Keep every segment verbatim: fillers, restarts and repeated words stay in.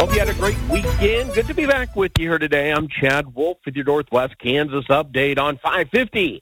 Hope you had a great weekend. Good to be back with you here today. I'm Chad Wolf with your Northwest Kansas update on five fifty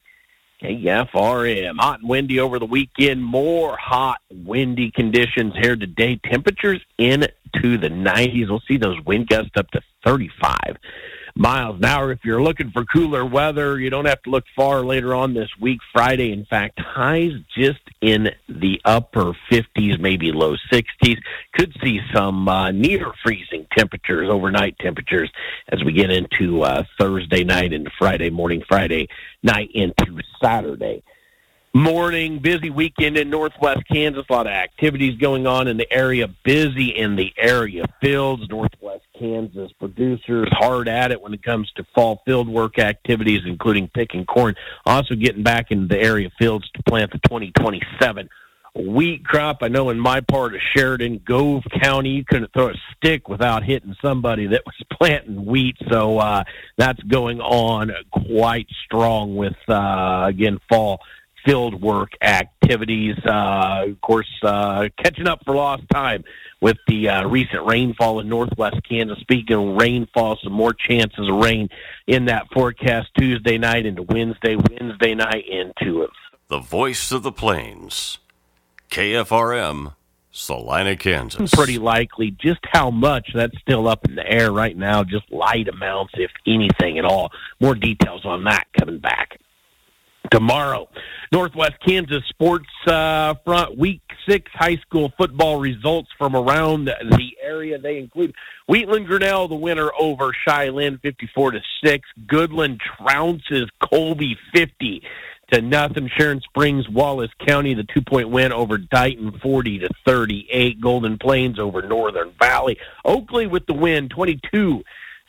K F R M. Hot and windy over the weekend. More hot, windy conditions here today. Temperatures into the nineties. We'll see those wind gusts up to thirty-five miles an hour. If you're looking for cooler weather, you don't have to look far later on this week. Friday, in fact, highs just in the upper fifties, maybe low sixties. Could see some uh, near freezing temperatures, overnight temperatures, as we get into uh, Thursday night into Friday morning, Friday night into Saturday morning. Busy weekend in Northwest Kansas. A lot of activities going on in the area. Busy in the area fields. Northwest Kansas producers hard at it when it comes to fall field work activities, including picking corn. Also getting back into the area fields to plant the twenty twenty-seven wheat crop. I know in my part of Sheridan, Gove County, you couldn't throw a stick without hitting somebody that was planting wheat. So uh, that's going on quite strong with, uh, again, fall field work activities. Uh, of course, uh, catching up for lost time with the uh, recent rainfall in Northwest Kansas. Speaking of rainfall, some more chances of rain in that forecast Tuesday night into Wednesday, Wednesday night into it. The voice of the plains, K F R M, Salina, Kansas. Pretty likely. Just how much, that's still up in the air right now. Just light amounts, if anything at all. More details on that coming back tomorrow. Northwest Kansas sports uh, front, week six high school football results from around the area. They include Wheatland Grinnell, the winner over Cheyenne, fifty-four to six. Goodland trounces Colby, fifty to nothing. Sharon Springs, Wallace County, the two-point win over Dighton, forty to thirty-eight. Golden Plains over Northern Valley. Oakley with the win, twenty-two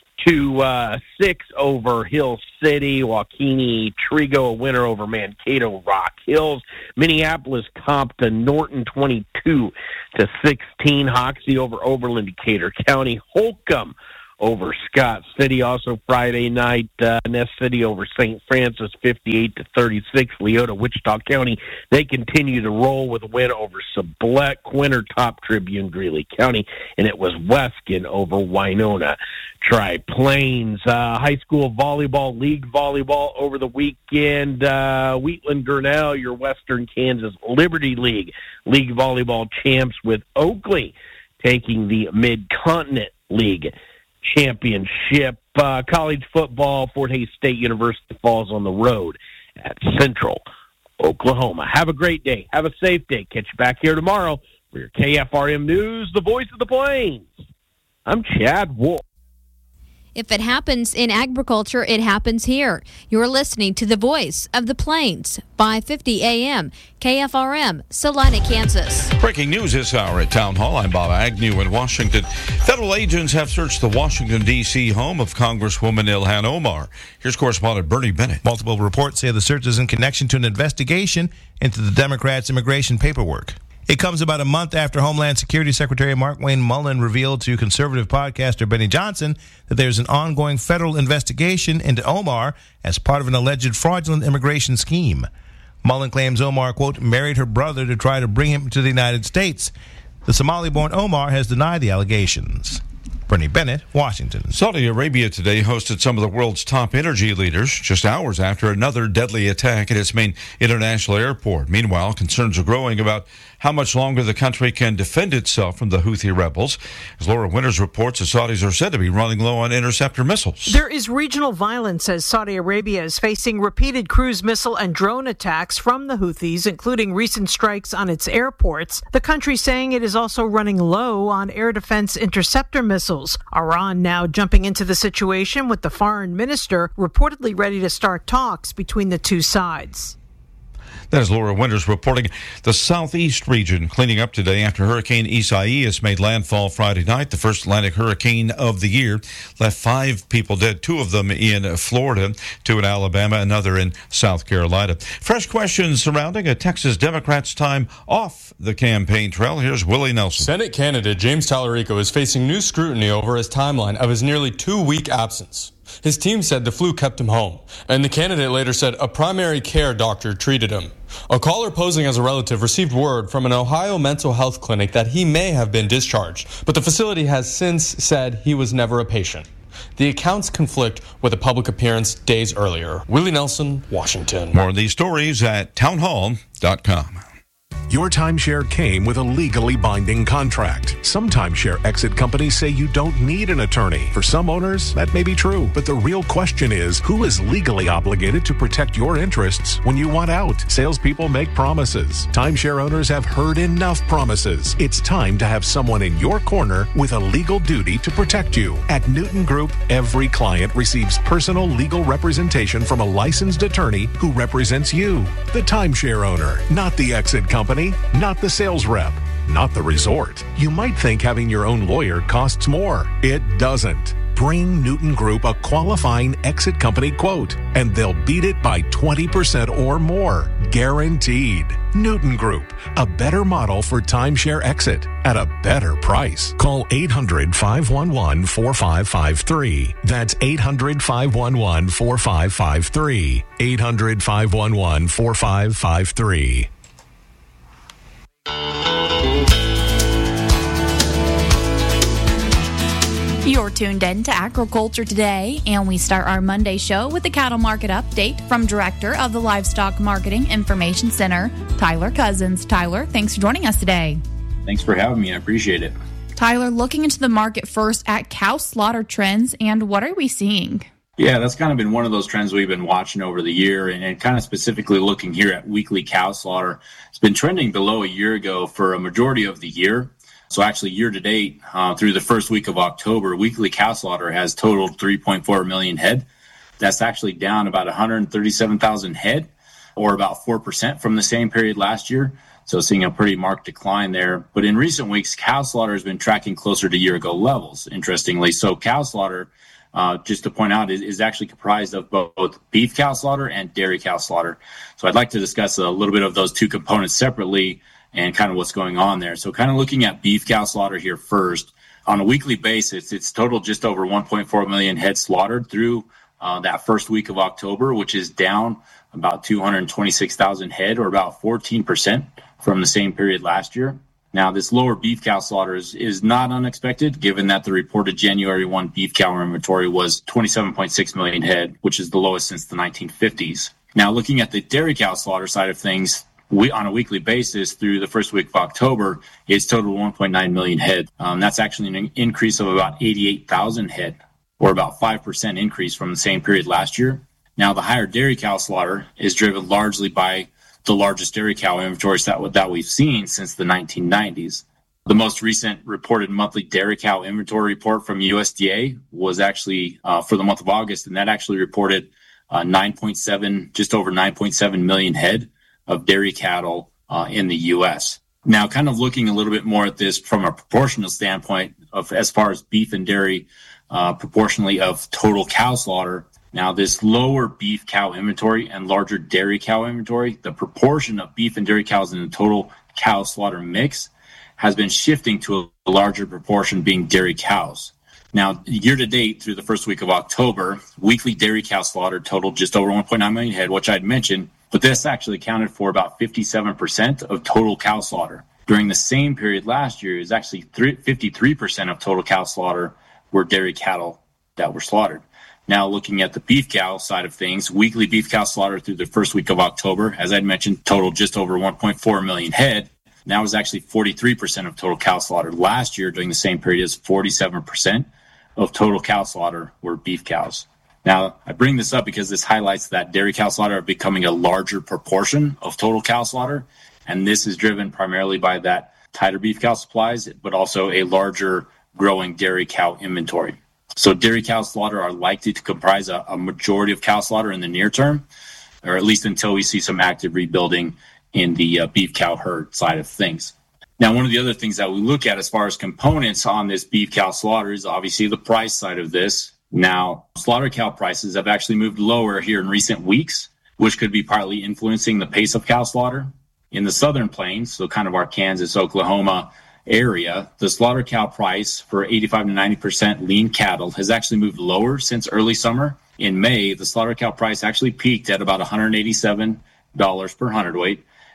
to uh, six over Hill City. Waukene Trigo, a winner over Mankato Rock Hills. Minneapolis comped to Norton, twenty-two to sixteen. Hoxie over Overland Decatur County. Holcomb over Scott City. Also Friday night, uh, Ness City over Saint Francis, fifty-eight to thirty-six. Leota, Wichita County, they continue to roll with a win over Sublette. Quinter, Top Tribune, Greeley County, and it was Weskin over Winona Tri-Plains. Uh, high school volleyball, league volleyball over the weekend. Uh, Wheatland Grinnell, your Western Kansas Liberty League, league volleyball champs, with Oakley taking the Mid-Continent League championship. Uh, college football, Fort Hays State University falls on the road at Central Oklahoma. Have a great day. Have a safe day. Catch you back here tomorrow for your K F R M News, the voice of the plains. I'm Chad Wolf. If it happens in agriculture, it happens here. You're listening to the voice of the plains, five fifty A M, K F R M, Salina, Kansas. Breaking news this hour at Town Hall. I'm Bob Agnew in Washington. Federal agents have searched the Washington, D C home of Congresswoman Ilhan Omar. Here's correspondent Bernie Bennett. Multiple reports say the search is in connection to an investigation into the Democrats' immigration paperwork. It comes about a month after Homeland Security Secretary Markwayne Mullin revealed to conservative podcaster Benny Johnson that there's an ongoing federal investigation into Omar as part of an alleged fraudulent immigration scheme. Mullin claims Omar, quote, married her brother to try to bring him to the United States. The Somali-born Omar has denied the allegations. Bernie Bennett, Washington. Saudi Arabia today hosted some of the world's top energy leaders just hours after another deadly attack at its main international airport. Meanwhile, concerns are growing about how much longer the country can defend itself from the Houthi rebels. As Laura Winters reports, the Saudis are said to be running low on interceptor missiles. There is regional violence as Saudi Arabia is facing repeated cruise missile and drone attacks from the Houthis, including recent strikes on its airports. The country saying it is also running low on air defense interceptor missiles. Iran now jumping into the situation with the foreign minister reportedly ready to start talks between the two sides. That is Laura Winters reporting. The southeast region cleaning up today after Hurricane Isaias made landfall Friday night. The first Atlantic hurricane of the year left five people dead, two of them in Florida, two in Alabama, another in South Carolina. Fresh questions surrounding a Texas Democrat's time off the campaign trail. Here's Willie Nelson. Senate candidate James Tallarico is facing new scrutiny over his timeline of his nearly two-week absence. His team said the flu kept him home, and the candidate later said a primary care doctor treated him. A caller posing as a relative received word from an Ohio mental health clinic that he may have been discharged, but the facility has since said he was never a patient. The accounts conflict with a public appearance days earlier. Willie Nelson, Washington. More of these stories at townhall dot com. Your timeshare came with a legally binding contract. Some timeshare exit companies say you don't need an attorney. For some owners, that may be true. But the real question is, who is legally obligated to protect your interests when you want out? Salespeople make promises. Timeshare owners have heard enough promises. It's time to have someone in your corner with a legal duty to protect you. At Newton Group, every client receives personal legal representation from a licensed attorney who represents you, the timeshare owner, not the exit company. Not the sales rep, not the resort. You might think having your own lawyer costs more. It doesn't. Bring Newton Group a qualifying exit company quote, and they'll beat it by twenty percent or more. Guaranteed. Newton Group, a better model for timeshare exit at a better price. Call eight hundred, five one one, four five five three. That's eight hundred, five one one, four five five three. eight hundred, five one one, four five five three. You're tuned in to Agriculture Today, and we start our Monday show with the cattle market update from Director of the Livestock Marketing Information Center, Tyler Cousins. Tyler, thanks for joining us today. Thanks for having me. I appreciate it. Tyler, looking into the market first at cow slaughter trends, and what are we seeing? Yeah, that's kind of been one of those trends we've been watching over the year, and, and kind of specifically looking here at weekly cow slaughter. It's been trending below a year ago for a majority of the year. So actually year to date, uh, through the first week of October, weekly cow slaughter has totaled three point four million head. That's actually down about one hundred thirty-seven thousand head, or about four percent from the same period last year. So seeing a pretty marked decline there. But in recent weeks, cow slaughter has been tracking closer to year ago levels, interestingly. So cow slaughter, Uh, just to point out, is, is actually comprised of both, both beef cow slaughter and dairy cow slaughter. So I'd like to discuss a little bit of those two components separately and kind of what's going on there. So kind of looking at beef cow slaughter here first. On a weekly basis, it's totaled just over one point four million head slaughtered through uh, that first week of October, which is down about two hundred twenty-six thousand head, or about fourteen percent from the same period last year. Now, this lower beef cow slaughter is, is not unexpected, given that the reported January first beef cow inventory was twenty-seven point six million head, which is the lowest since the nineteen fifties. Now, looking at the dairy cow slaughter side of things, we, on a weekly basis through the first week of October, it's totaled one point nine million head. Um, that's actually an increase of about eighty-eight thousand head, or about five percent increase from the same period last year. Now, the higher dairy cow slaughter is driven largely by the largest dairy cow inventories that, that we've seen since the nineteen nineties. The most recent reported monthly dairy cow inventory report from U S D A was actually uh, for the month of August, and that actually reported uh, nine point seven, just over nine point seven million head of dairy cattle uh, in the U S. Now, kind of looking a little bit more at this from a proportional standpoint of as far as beef and dairy uh, proportionally of total cow slaughter. Now, this lower beef cow inventory and larger dairy cow inventory, the proportion of beef and dairy cows in the total cow slaughter mix has been shifting to a larger proportion being dairy cows. Now, year to date through the first week of October, weekly dairy cow slaughter totaled just over one point nine million head, which I'd mentioned, but this actually accounted for about fifty-seven percent of total cow slaughter. During the same period last year, it was actually fifty-three percent of total cow slaughter were dairy cattle that were slaughtered. Now, looking at the beef cow side of things, weekly beef cow slaughter through the first week of October, as I mentioned, totaled just over one point four million head. Now is actually forty-three percent of total cow slaughter. Last year, during the same period, is forty-seven percent of total cow slaughter were beef cows. Now, I bring this up because this highlights that dairy cow slaughter are becoming a larger proportion of total cow slaughter, and this is driven primarily by that tighter beef cow supplies, but also a larger growing dairy cow inventory. So dairy cow slaughter are likely to comprise a, a majority of cow slaughter in the near term, or at least until we see some active rebuilding in the uh, beef cow herd side of things. Now, one of the other things that we look at as far as components on this beef cow slaughter is obviously the price side of this. Now, slaughter cow prices have actually moved lower here in recent weeks, which could be partly influencing the pace of cow slaughter. In the southern plains, so kind of our Kansas, Oklahoma area, the slaughter cow price for eighty-five to ninety percent lean cattle has actually moved lower since early summer. In May, the slaughter cow price actually peaked at about one hundred eighty-seven dollars per hundredweight,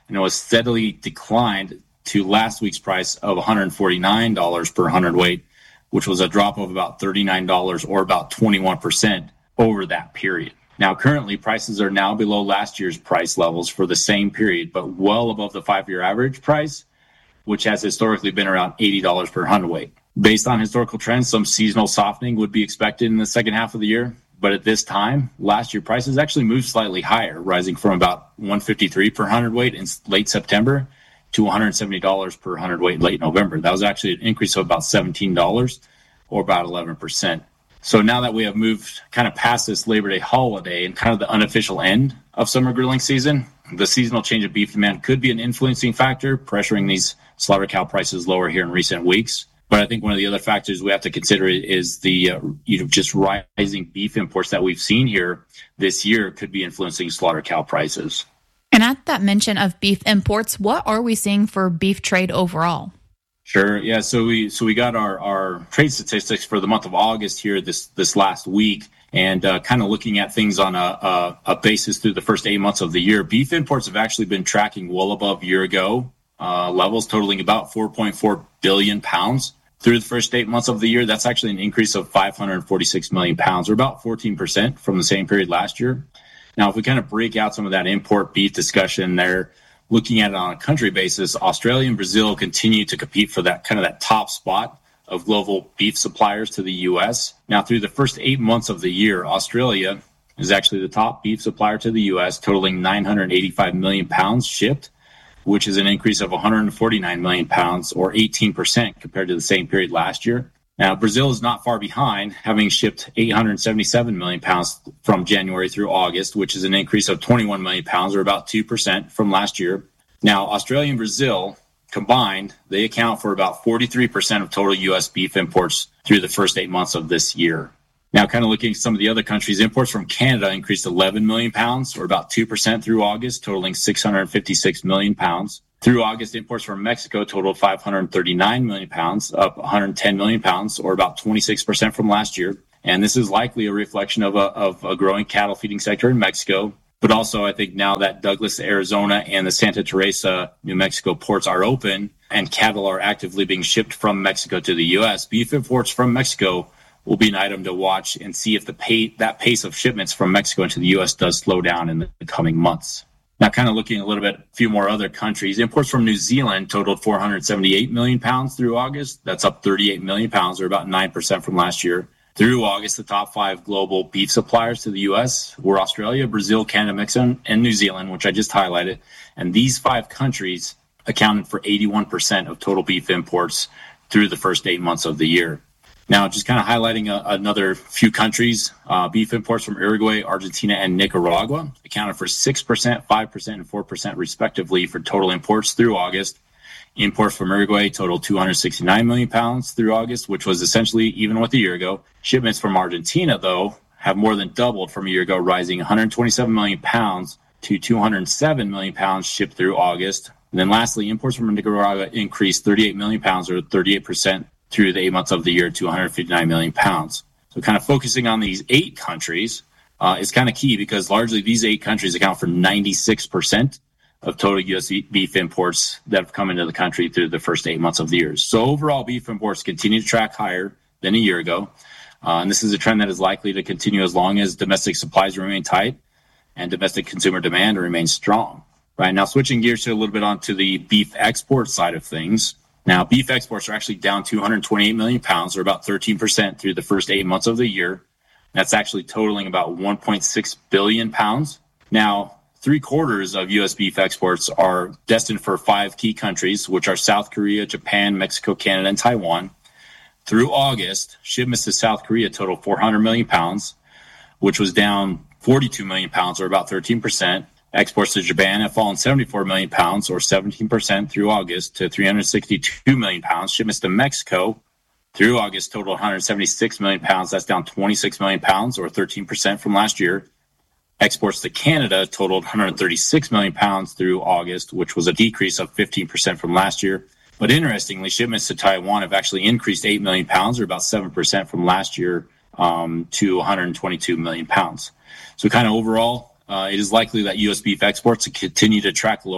and it was steadily declined to last week's price of one hundred forty-nine dollars per hundredweight, which was a drop of about thirty-nine dollars or about twenty-one percent over that period. Now, currently, prices are now below last year's price levels for the same period, but well above the five-year average price, which has historically been around eighty dollars per hundredweight. Based on historical trends, some seasonal softening would be expected in the second half of the year. But at this time, last year, prices actually moved slightly higher, rising from about one hundred fifty-three dollars per hundredweight in late September to one hundred seventy dollars per hundredweight late November. That was actually an increase of about seventeen dollars or about eleven percent. So now that we have moved kind of past this Labor Day holiday and kind of the unofficial end of summer grilling season, the seasonal change of beef demand could be an influencing factor, pressuring these slaughter cow prices lower here in recent weeks. But I think one of the other factors we have to consider is the uh, you know just rising beef imports that we've seen here this year could be influencing slaughter cow prices. And at that mention of beef imports, what are we seeing for beef trade overall? Sure. Yeah. So we so we got our, our trade statistics for the month of August here this this last week, and uh, kind of looking at things on a, a a basis through the first eight months of the year. Beef imports have actually been tracking well above year ago uh, levels, totaling about four point four billion pounds. Through the first eight months of the year, that's actually an increase of five hundred forty-six million pounds, or about fourteen percent from the same period last year. Now, if we kind of break out some of that import beef discussion there, looking at it on a country basis, Australia and Brazil continue to compete for that kind of that top spot of global beef suppliers to the U S. Now, through the first eight months of the year, Australia is actually the top beef supplier to the U S, totaling nine hundred eighty-five million pounds shipped, which is an increase of one hundred forty-nine million pounds or eighteen percent compared to the same period last year. Now, Brazil is not far behind, having shipped eight hundred seventy-seven million pounds from January through August, which is an increase of twenty-one million pounds or about two percent from last year. Now, Australia and Brazil combined, they account for about forty-three percent of total U S beef imports through the first eight months of this year. Now, kind of looking at some of the other countries, imports from Canada increased eleven million pounds, or about two percent through August, totaling six hundred fifty-six million pounds. Through August, imports from Mexico totaled five hundred thirty-nine million pounds, up one hundred ten million pounds, or about twenty-six percent from last year. And this is likely a reflection of a, of a growing cattle feeding sector in Mexico. But also, I think now that Douglas, Arizona, and the Santa Teresa, New Mexico ports are open and cattle are actively being shipped from Mexico to the U S, beef imports from Mexico will be an item to watch and see if the pay, that pace of shipments from Mexico into the U S does slow down in the coming months. Now, kind of looking a little bit, a few more other countries, imports from New Zealand totaled four hundred seventy-eight million pounds through August. That's up thirty-eight million pounds, or about nine percent from last year. Through August, the top five global beef suppliers to the U S were Australia, Brazil, Canada, Mexico, and New Zealand, which I just highlighted. And these five countries accounted for eighty-one percent of total beef imports through the first eight months of the year. Now, just kind of highlighting a, another few countries, uh, beef imports from Uruguay, Argentina, and Nicaragua accounted for six percent, five percent, and four percent respectively for total imports through August. Imports from Uruguay totaled two hundred sixty-nine million pounds through August, which was essentially even with a year ago. Shipments from Argentina, though, have more than doubled from a year ago, rising one hundred twenty-seven million pounds to two hundred seven million pounds shipped through August. And then lastly, imports from Nicaragua increased thirty-eight million pounds, or thirty-eight percent, through the eight months of the year to one hundred fifty-nine million pounds. So kind of focusing on these eight countries uh, is kind of key because largely these eight countries account for ninety-six percent of total U S beef imports that have come into the country through the first eight months of the year. So overall, beef imports continue to track higher than a year ago. Uh, and this is a trend that is likely to continue as long as domestic supplies remain tight and domestic consumer demand remains strong. Right now, switching gears to a little bit onto the beef export side of things. Now, beef exports are actually down two hundred twenty-eight million pounds, or about thirteen percent through the first eight months of the year. That's actually totaling about one point six billion pounds. Now, three quarters of U S beef exports are destined for five key countries, which are South Korea, Japan, Mexico, Canada, and Taiwan. Through August, shipments to South Korea totaled four hundred million pounds, which was down forty-two million pounds, or about thirteen percent. Exports to Japan have fallen seventy-four million pounds, or seventeen percent through August, to three hundred sixty-two million pounds. Shipments to Mexico through August total one hundred seventy-six million pounds. That's down twenty-six million pounds, or thirteen percent from last year. Exports to Canada totaled one hundred thirty-six million pounds through August, which was a decrease of fifteen percent from last year. But interestingly, shipments to Taiwan have actually increased eight million pounds, or about seven percent from last year, um, to one hundred twenty-two million pounds. So kind of overall, Uh, it is likely that U S beef exports will continue to track lower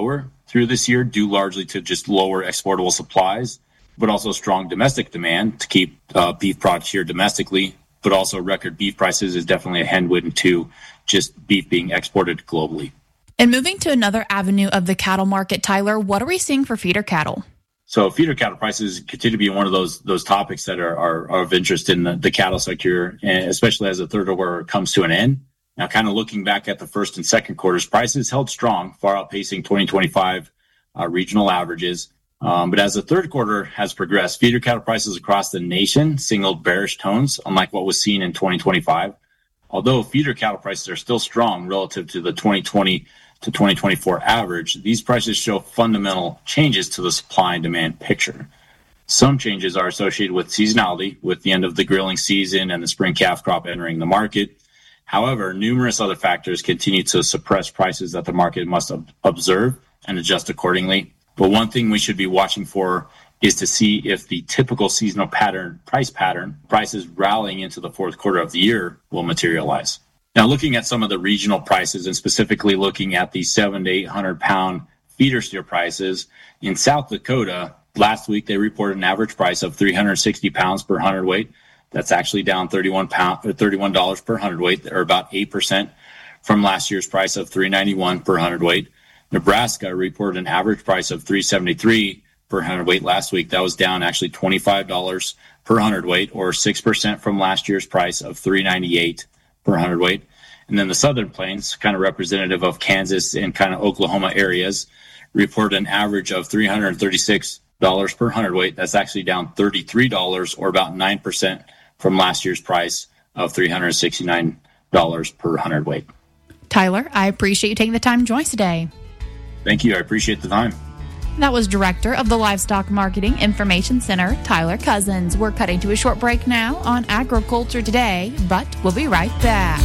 through this year, due largely to just lower exportable supplies, but also strong domestic demand to keep uh, beef products here domestically, but also record beef prices is definitely a headwind to just beef being exported globally. And moving to another avenue of the cattle market, Tyler, what are we seeing for feeder cattle? So feeder cattle prices continue to be one of those those topics that are, are, are of interest in the, the cattle sector, and especially as the third quarter comes to an end. Now, kind of looking back at the first and second quarters, prices held strong, far outpacing twenty twenty-five uh, regional averages. Um, but as the third quarter has progressed, feeder cattle prices across the nation signaled bearish tones, unlike what was seen in twenty twenty-five. Although feeder cattle prices are still strong relative to the twenty twenty to twenty twenty-four average, these prices show fundamental changes to the supply and demand picture. Some changes are associated with seasonality, with the end of the grilling season and the spring calf crop entering the market. However, numerous other factors continue to suppress prices that the market must ob- observe and adjust accordingly. But one thing we should be watching for is to see if the typical seasonal pattern, price pattern, prices rallying into the fourth quarter of the year will materialize. Now, looking at some of the regional prices and specifically looking at the seven to eight hundred pound feeder steer prices in South Dakota, last week they reported an average price of three hundred sixty pounds per hundredweight. That's actually down thirty-one pound or thirty-one dollars per hundredweight, or about eight percent from last year's price of three ninety-one per hundredweight. Nebraska reported an average price of three seventy-three per hundredweight last week. That was down actually twenty-five dollars per hundredweight, or six percent from last year's price of three ninety-eight per hundredweight. And then the Southern Plains, kind of representative of Kansas and kind of Oklahoma areas, reported an average of three hundred thirty-six dollars per hundredweight. That's actually down thirty-three dollars, or about nine percent from last year's price of three hundred sixty-nine dollars per hundredweight. Tyler, I appreciate you taking the time to join us today. Thank you. I appreciate the time. That was Director of the Livestock Marketing Information Center, Tyler Cousins. We're cutting to a short break now on Agriculture Today, but we'll be right back.